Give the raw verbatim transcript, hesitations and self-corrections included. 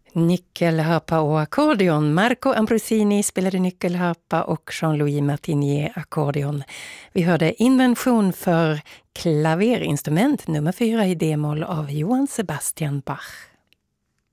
Nyckelharpa och ackordeon. Marco Ambrosini spelade nyckelharpa och Jean-Louis Martinier ackordeon. Vi hörde Invention för klaverinstrument nummer fyra i D-moll av Johann Sebastian Bach.